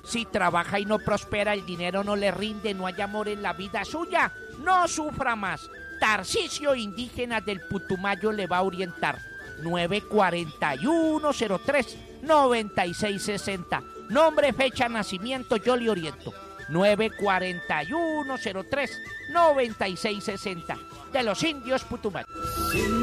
Si trabaja y no prospera, el dinero no le rinde, no hay amor en la vida suya, no sufra más. Tarcisio Indígena del Putumayo le va a orientar. 941-03-9660. Nombre, fecha, nacimiento, yo le oriento. 941-03-9660. De los indios Putumayo.